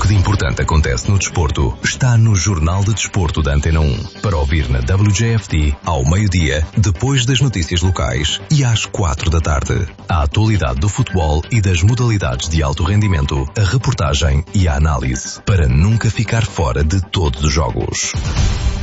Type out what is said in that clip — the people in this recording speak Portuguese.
que de importante acontece no desporto está no Jornal de Desporto da Antena 1. Para ouvir na WJFT, ao meio-dia, depois das notícias locais e às 4 da tarde. A atualidade do futebol e das modalidades de alto rendimento, a reportagem e a análise, para nunca ficar fora de todos os jogos.